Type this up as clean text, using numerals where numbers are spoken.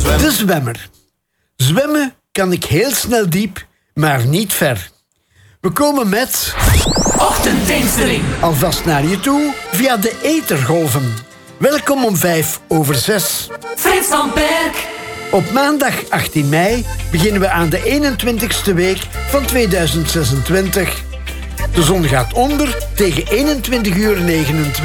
De zwemmer. Zwemmen kan ik heel snel diep, maar niet ver. We komen met... Ochtenddiensteling. Alvast naar je toe via de ethergolven. Welkom om 5:05. Frits van Perk. Op maandag 18 mei beginnen we aan de 21ste week van 2026. De zon gaat onder tegen 21:29.